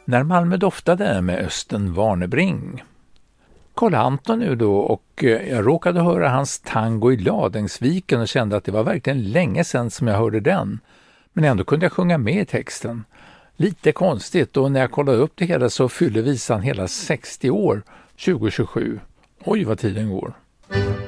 När Malmö doftade med Östen Warnerbring. Karl Anton nu då, och jag råkade höra hans tango i Ladängsviken och kände att det var verkligen länge sedan som jag hörde den. Men ändå kunde jag sjunga med i texten. Lite konstigt, och när jag kollade upp det hela så fyller visan hela 60 år 2027. Oj vad tiden går.